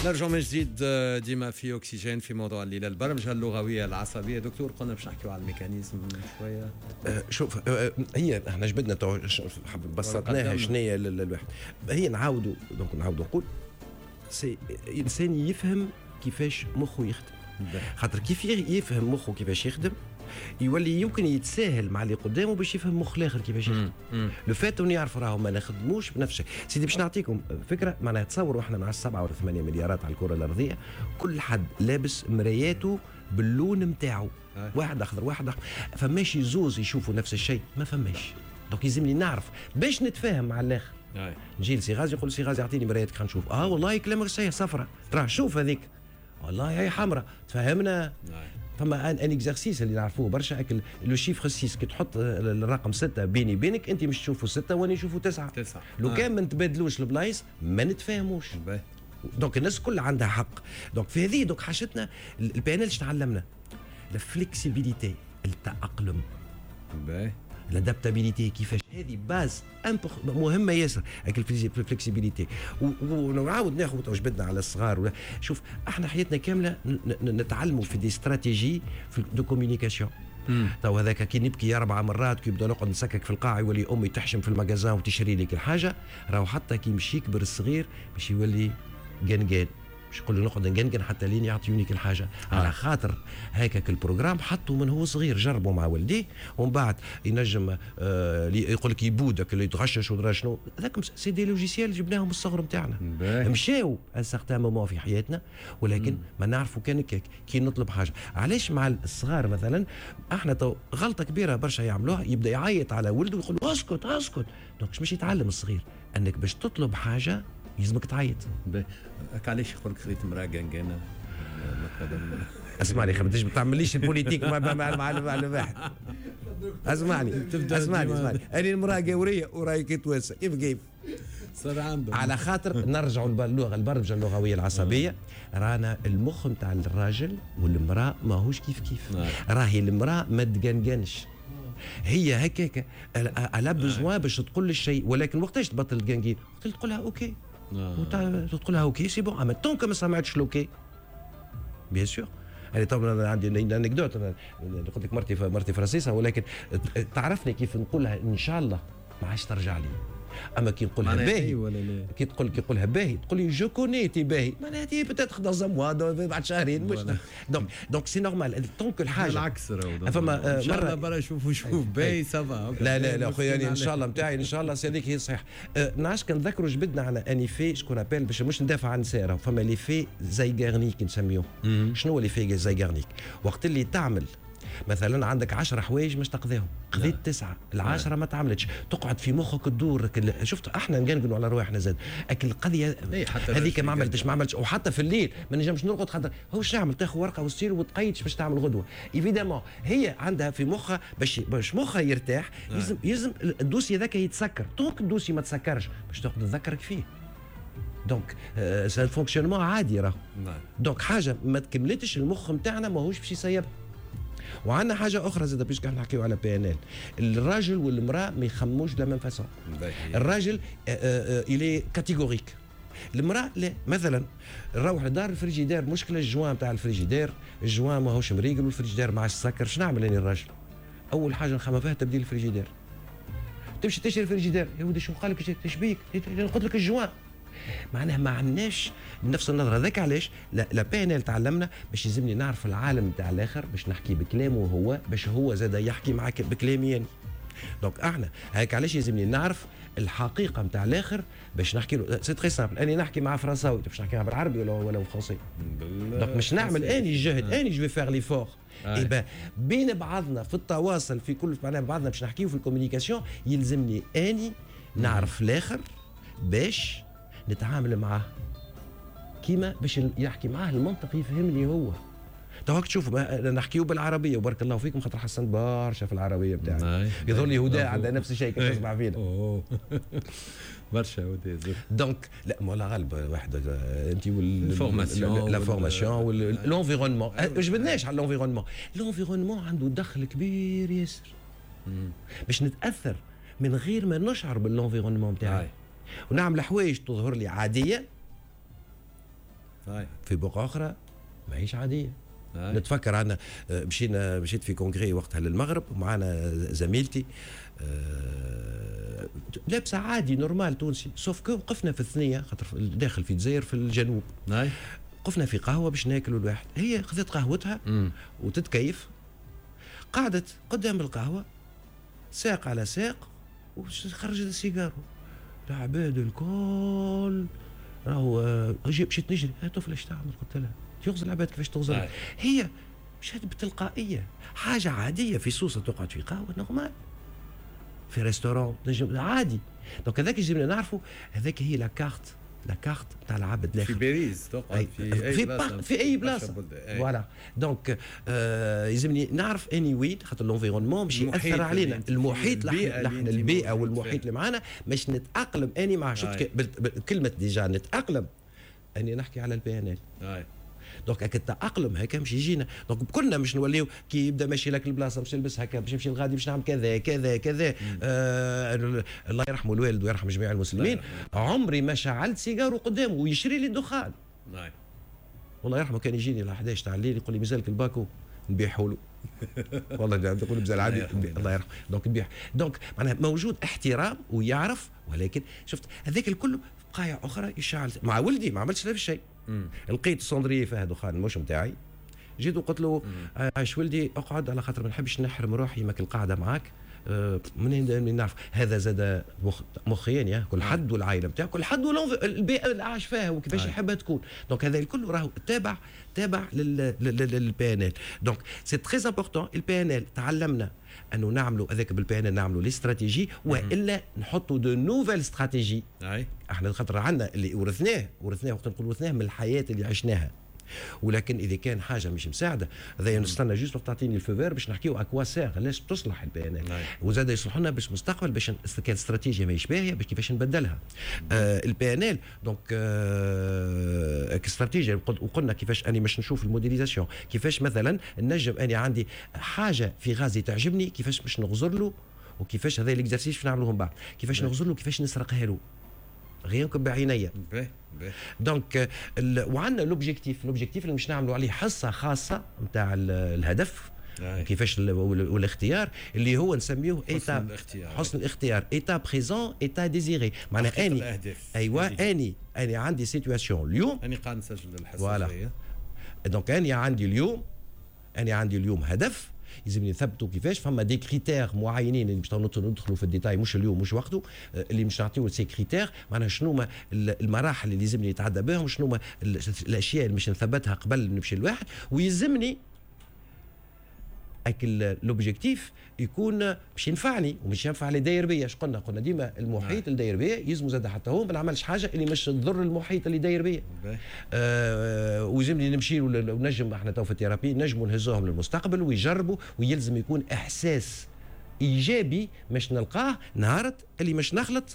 نرجع من جديد ديما في أكسجين في موضوع الليلة البرمجة اللغوية العصبية. دكتور قلنا باش نحكيو على الميكانيزم شوية. شوف هي احنا جبدنا بسطناها شنية الواحد هي نعاودوا نقول سي إنسان يفهم كيفاش مخه يخدم. خاطر كيف يفهم مخه كيفاش يخدم يولي يمكن يتساهل مع اللي قدامه باش يفهم مخ الاخر كيفاش يخدم. لو فات انه يعرف راهو ما نخدموش بنفس الشيء. سيدي باش نعطيكم فكره، معناها تصوروا احنا مع 7 ولا 8 مليارات على الكره الارضيه، كل حد لابس مراياته باللون نتاعو، واحد اخضر واحد احمر، فماشي زوز يشوفوا نفس الشيء، ما فماش. دونك يلزمني نعرف باش نتفاهم مع الاخر. نجي لسي غازي يقول سي غازي اعطيني مرايتك خلينا نشوف. والله كلامك صحيح، صفرة ترى شوف هذيك، والله هي حمراء، تفهمنا. فما ان اكزرسيس اللي نعرفوه برشا، لو شيفر 6 كي تحط الرقم 6 بيني بينك، انت مش تشوفوا 6 وانا نشوفوا 9. لو كان ما نتبادلوش البلايص ما نتفاهموش. دونك الناس كلها عندها حق. دونك في هذه دوك حاجتنا البي ان ال تعلمنا الفليكسيبيليتي، التأقلم، الادابتابيليتي، كيفاش هذه باز مهمه ياسر. هيك الفلكسيبيليتي. ونعاود ناخذ وجبدنا على الصغار. شوف احنا حياتنا كامله نتعلموا في دي استراتيجي دو كوميونيكاسيون. تو هذاك كي نبكي 4 مرات كي يبدا نقعد نسكك في القاع، يولي امي تحشم في المجازان وتشري لك الحاجه، راهو حتى كي يمشي يكبر الصغير باش يولي قنقان، مش يقول له نقعد نقنقن حتى لين يعطيوني الحاجه. على خاطر هكاك البروجرام حطوا من هو صغير، جربوا مع والديه، ومن بعد ينجم يقول لك يبودك اللي يتغشش ودرا شنو. هذاك سي دي لوجيسيال جبناهم الصغر نتاعنا، مشاو ان سارتان مومون في حياتنا، ولكن ما نعرفوا كان كي نطلب حاجه. علاش مع الصغار مثلا احنا تو غلطه كبيره برشا يعملوها، يبدا يعيط على ولده ويقول له اسكت اسكت. دونك مش يتعلم الصغير انك باش تطلب حاجه يلزمك تعيط. علاش يقول لك خذيت امراه قنقانه مثلا؟ اسمعني ما تعمليش البوليتيك مع الواحد. اسمعني انا المراه قوريه وراي كي توسع كيف صار عنده. على خاطر نرجعوا للغه البرمجه اللغويه العصبيه، رانا المخ نتاع الراجل والمراه ماهوش كيف راهي المراه ما تقنقنش، هي هكاك على بزوا باش تقول الشيء، ولكن وقتاش تبطل تقنقين؟ وقت تقول لها اوكي، تقول لها اوكي سي بون، اما طونك ما سمعتش الاوكي بيان سور. يعني طبعا عندي انكدوت، قلت لك مرتي فرنسيسه، ولكن تعرفني كيف نقولها ان شاء الله ما عادش ترجع لي. اما كي نقولها باهي، كي تقولها باهي تقول لي جو كونيتي باهي، معناها تي بتاتخ دون زان موا بعد شهرين مش دونك سي نورمال. طونك الحاجه بالعكس فما مره برا شوف باهي سافا. لا خويا يعني ان شاء الله نتاعي ان شاء الله سي هذيك هي صحيح. نعرفش كنذكروا جبدنا على اني في شكون ابل باش مش ندافع عن ساره، فما لي في زي غارنيك نسميوه. شنو هو لي في زي غارنيك؟ وقت اللي تعمل مثلا عندك 10 حوايج مش تقضيهم، قضيت 9، ال10 ما تعملتش، تقعد في مخك تدور. شفت احنا نقنقنوا على رواحنا زاد، اكل القضيه هذيك ما عملتش. وحتى في الليل ما نجمش نرقد، خاطر هو اش نعمل؟ تاخذ ورقه وستير وتقيد باش تعمل غدوه. ايفيدامون هي عندها في مخها باش مخها يرتاح، يلزم الدوسي ذاك يتسكر. دونك الدوسي ما تسكرش باش تاخذ تذكرك فيه. دونك سان فونكسيونمون عادي راهو. دونك حاجه ما تكملتش المخ نتاعنا ماهوش باش يسيب. وعندنا حاجه اخرى زاد باش نحكيو على بي ان ال، الراجل والمراه ما يخموش دو ميم فاسون. الراجل الي كاتيجوريك، المراه لا. مثلا نروح لدار الفريجيدير، مشكله الجوان نتاع الفريجيدير، الجوان ماهوش مريقل والفريجيدير ما عادش سكر. شنو نعمل انا الراجل؟ اول حاجه نخمم فيها تبديل الفريجيدير. تمشي تشري الفريجيدير، يا ودي شو قال لك ايش بيك؟ قلت لك الجوان. معناها ما عندناش نفس النظره. ذاك علاش لا بي ان ال تعلمنا باش يلزمني نعرف العالم تاع الاخر، باش نحكي بكلامه هو، باش هو زاد يحكي معك بكلامي يعني. دونك احنا هيك علاش يلزمني نعرف الحقيقه نتاع الاخر باش نحكي له. سي تري سامبل، اني نحكي مع فرنساوي باش نحكي بالعربي ولا بالفرنسي. دونك مش نعمل اني الجهد، اني جو في فير لي فور. يبقى بين بعضنا في التواصل في كل معناها بعضنا باش نحكيو في الكوميونيكاسيون، يلزمني اني نعرف الاخر باش نتعامل معاه كيما باش يحكي معاه المنطق يفهمني هو. توك تشوف نحكيو بالعربيه وبارك الله فيكم، خاطر حسنت برشا في العربيه بتاعي. يظهر لي هدى عندها نفس الشيء كي تسمع فينا. برشا هدى. دونك لا مولا غالب واحد انت والفورماسيون لا فورماسيون والانفيرونمون. جبدناش على الانفيرونمون عنده دخل كبير ياسر باش نتاثر من غير ما نشعر بالانفيرونمون بتاعي، ونعمل حوايج تظهر لي عاديه في بقعه اخرى ماهيش عاديه. نتفكر عنا مشيت في كونغري وقتها للمغرب ومعنا زميلتي لابسه عادي نورمال تونسي، سوف كو وقفنا في الثنيه خاطر داخل في الجزائر في الجنوب. وقفنا في قهوه باش ناكلوا الواحد، هي خذت قهوتها وتتكيف، قعدت قدام القهوه ساق على ساق وخرجت السيجارو. العباد الكل راهو مشيت نجري، طفله ايش تعمل؟ قلت لها يغزل العباد كيفاش تغزل. هي مشات بتلقائيه، حاجه عاديه في سوسه تقعد في قهوه نورمال، في ريستورون نجم عادي. دونك هذاك يجب نعرفوا، هذاك هي لا كارت تاع العبد داخل في باريس تقعد في اي بلاصه فوالا. دونك يلزمني نعرف اني ويد خاطر لونفيرونمون باش ياثر علينا، المحيط نحن البيئه والمحيط اللي معنا باش نتاقلم اني مع شفت كلمه ديجا نتاقلم، اني نحكي على البي ان ال. دونك هكا التاقلم هكا مش يجينا، دونك كلنا مش نوليو كي يبدا ماشي لك البلاصه باش نلبس هكا باش نمشي لغادي باش نعمل كذا كذا كذا. الله يرحمه الوالد ويرحم جميع المسلمين، عمري ما شعلت سيجارو قدامه ويشري لي الدخان. والله يرحمه كان يجيني على 11 تاع الليل يقول لي مازالك الباكو نبيعه له. والله يقول مازال عادي الله يرحمه. دونك نبيع، دونك معناها موجود احترام ويعرف، ولكن شفت هذاك الكل بقايا اخرى يشعل. مع ولدي ما عملتش نفس الشيء، لقيت الصندريه فيها دخان مش نتاعي، جيت وقلت له عايش ولدي اقعد على خاطر ما نحبش نحرم روحي ماك القاعده معاك. منين نعرف هذا زاد مخياني كل حد والعائله نتاعو كل حد والبيئه اللي عاش فيها وكيفاش يحبها تكون. دونك هذا الكل راهو تابع للبي ان ال. دونك سي تري امبورطون البي ان ال. تعلمنا انه نعملوا هذاك بالبي ان ال نعملوا لي استراتيجي والا نحطوا دو نوفيل استراتيجي. احنا خاطر عندنا اللي ورثناه وقت نقول ورثناه من الحياه اللي عشناها، ولكن اذا كان حاجه مش مساعده هذا نستنى جوست وقت تعطيني الفوفير باش نحكيو اكوا سير علاش تصلح البي ان ال، وزاد يصلح لنا باش مستقبل باش كان استراتيجيه ماهيش باهيه باش كيفاش نبدلها. البي ان ال دونك استراتيجيه وقلنا كيفاش اني باش نشوف الموديليزاسيون، كيفاش مثلا نجم اني عندي حاجه في غازي تعجبني كيفاش باش نغزر له، وكيفاش هذا الاكزرسيس باش نعملوهم بعد، كيفاش نغزر له كيفاش نسرقها له غير بعينيا. دونك وعندنا لوبجيكتيف اللي مش نعملوا عليه حصه خاصه نتاع الهدف كيفاش والاختيار اللي هو نسميه حسن الاختيار ايتا بريزون ايتا ديزيري. معناها اني ايوه اني عندي سيتواسيون اليوم اني قاعد نسجل الحصه. دونك اني عندي اليوم هدف يلزمني نثبتوا كيفاش فما دي كريتير معينين اللي باش ندخلوا في الديتاي مش اليوم مش وقته، اللي مش نعطيو سي كريتير معناها شنو المراحل اللي يلزمني نتعدى بهم، شنو الاشياء اللي مش نثبتها قبل نمشي الواحد، ويلزمني لوبجيكتيف يكون باش ينفعني ومش ينفع اللي داير بيا. اش قلنا ديما المحيط اللي داير بيا يلزم زاد حتى هو ما نعملش حاجه اللي مش تضر المحيط اللي داير بيا. ويلزمني نمشي ونجم احنا تو في الثيرابي نجموا نهزوهم للمستقبل ويجربوا، ويلزم يكون احساس ايجابي مش نلقاه نهارت اللي مش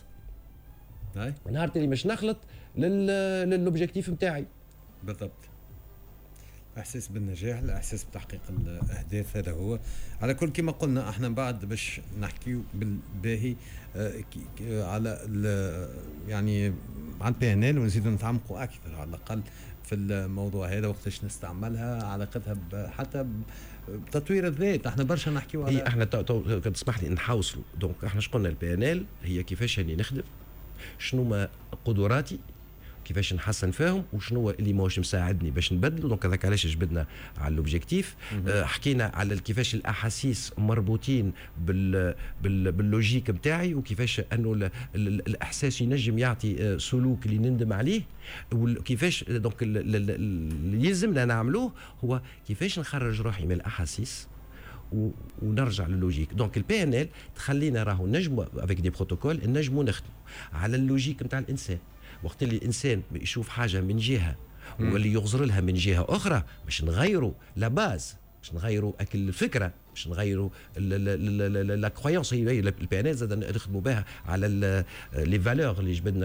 نخلط للوبجيكتيف نتاعي. بالضبط، احساس بالنجاح، الاحساس بتحقيق الاهداف، هذا هو. على كل كما قلنا احنا بعد باش نحكيو بالباهي على يعني عن بي ان ال ونزيدوا نتعمقوا اكثر على الاقل في الموضوع هذا، وقتاش نستعملها، علاقتها حتى بتطوير الذات. احنا برشا نحكيو على احنا تسمح لي نحوصلوا. دونك احنا اش قلنا البي ان ال هي كيفاش اني نخدم، شنو ما قدراتي، كيفاش نحسن فيهم، وشنو اللي ماهوش مساعدني باش نبدلوا. دونك هذاك علاش جبدنا على الاوبجيكتيف. حكينا على كيفاش الاحاسيس مربوطين باللوجيك نتاعي، وكيفاش انه الاحساس ينجم يعطي سلوك اللي نندم عليه، وكيفاش دونك اللي يلزمنا نعملوه هو كيفاش نخرج روحي من الاحاسيس ونرجع للوجيك. دونك البي ان ال تخلينا راهو نجموا افيك دي بروتوكول نجموا نخدموا على اللوجيك نتاع الانسان. وقت اللي الانسان يشوف حاجه من جهه واللي يغزر لها من جهه اخرى باش نغيروا لا باز، باش نغيروا اكل الفكره، باش نغيروا لا كرويونس. هي البي ان ال زاد نخدموا بها على لي فالور اللي جبدنا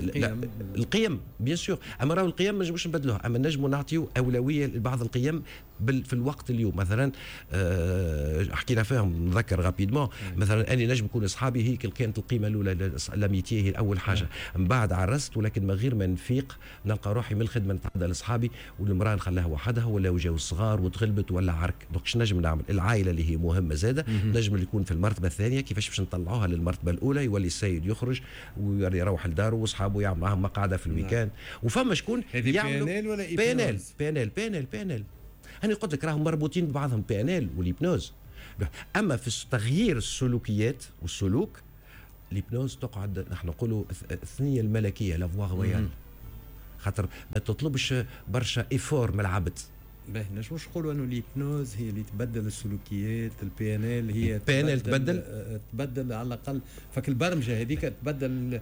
القيم بيان سور. اما راهو القيم ما نجموش نبدلوها، اما نجموا نعطيو اولويه لبعض القيم في الوقت اليوم. مثلا حكينا فيهم نذكر غابيدمون، مثلا اني نجم نكون اصحابي هي كانت القيمه الاولى لاميتي هي اول حاجه، من بعد عرست ولكن من غير ما نفيق نلقى روحي من الخدمه نتعدى لاصحابي والمراه نخليها وحدها ولا وجاو الصغار وتغلبت ولا عرك. دونك اش نجم نعمل؟ العائله اللي هي مهمه زاده نجم اللي يكون في المرتبه الثانيه، كيفاش باش نطلعوها للمرتبه الاولى؟ يولي السيد يخرج ويروح لداره واصحابه يعمل معهم مقعده في الويكاند، وفما شكون يعملوا بي ان ال. انا قلت لك راهم مربوطين ببعضهم بي ان ال والهيبنوز. اما في تغيير السلوكيات والسلوك الهيبنوز تقعد نحن نقولوا الثنيه الملكيه لافوا رويال، خاطر ما تطلبش برشا ايفور من العبد. باهي نجموش نقولوا انه الهيبنوز هي اللي تبدل السلوكيات، البي ان ال هي البي ان ال تبدل على الاقل فك البرمجه هذيك تبدل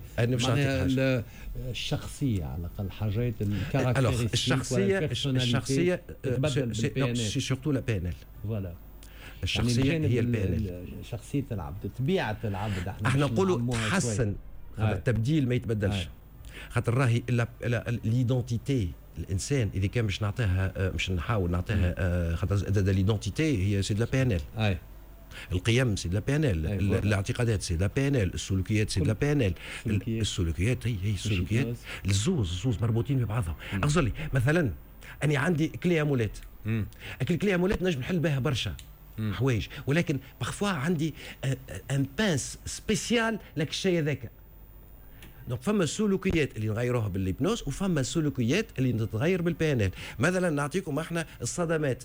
الشخصيه على الاقل حاجات الكاركتيرستيك. الشخصيه سي سورتو لا بي ان ال. فوالا الشخصيه يعني هي البي ان ال، شخصيه العبد، طبيعه العبد. احنا نقولوا تحسن، التبديل ما يتبدلش. خاطر راهي ليدونتيتي الانسان اذا كان مش نعطيها، مش نحاول نعطيها، خاطر ليدونتيتي هي سي دو لا بي ان ال. القيم سي دو لا بي ان ال، الاعتقادات سي دو لا بي ان ال، السلوكيات سي دو لا بي ان ال. السلوكيات هي السلوكيات الزوز مربوطين ببعضهم. اغزر مثلا اني عندي كلي امولات، الكلي امولات نجم نحل بها برشا حوايج، ولكن بخفوا عندي ان بانس سبيسيال لك الشيء هذاك. دونك فما سلوكيات اللي نغيروها بالهيبنوز وفما سلوكيات اللي تتغير بالبي ان ال. مثلا نعطيكم احنا الصدمات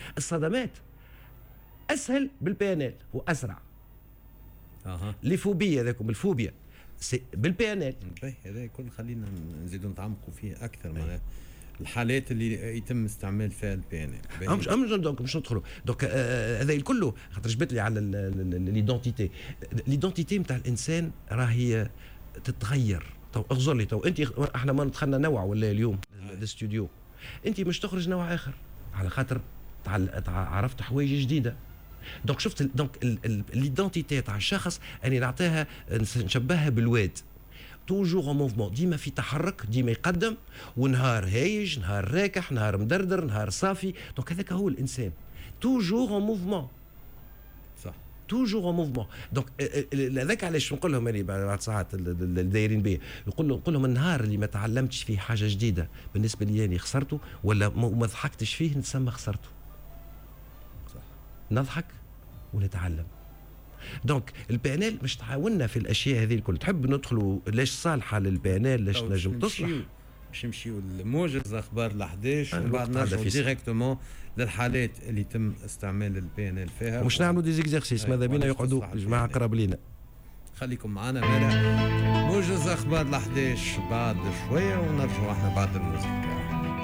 اسهل بالبي ان ال واسرع. لي فوبيا هذاكم الفوبيا بالبي ان ال. هذا كل خلينا نزيدوا نتعمقوا فيه اكثر. معناها الحالات اللي يتم استعمال فيها البي ان ال. دونك مش ندخلوا دونك هذا الكل خاطر جبت لي على ليدونتيتي نتاع الانسان راهي تتغير. اغزر لي انت احنا ما دخلنا نوع ولا اليوم الاستوديو، انت مش تخرج نوع اخر على خاطر عرفت حوايج جديده. دونك شفت دونك ليدونتيتي تاع الشخص اني نعطيها نشبهها بالواد توجور ان موفمون، ديما في تحرك، ديما يقدم، ونهار هايج، نهار راكح، نهار مدردر، نهار صافي. دونك هذاك هو الانسان توجور ان موفمون، توجور ان موفمون. دونك هذاك علاش نقول لهم انا بعد ساعات اللي دايرين به، نقول لهم النهار اللي ما تعلمتش فيه حاجه جديده بالنسبه لي يعني خسرته، ولا ما ضحكتش فيه نتسمى خسرته. صح، نضحك ونتعلم. دونك البي ان ال مش تعاوننا في الاشياء هذه الكل. تحب ندخلوا ليش صالحه للبي ان ال، ليش نجم تصلح؟ باش نمشيو لموجز اخبار ال 11 ومن بعد نرجعوا ديريكتومون للحالات اللي يتم استعمال البي ان ال فيها. مش نعملوا دي زيكزارسيس ماذا بينا يقعدوا جماعه قراب لينا. خليكم معنا موجز اخبار ال 11 بعد شويه ونرجعوا احنا بعد الموسيقى.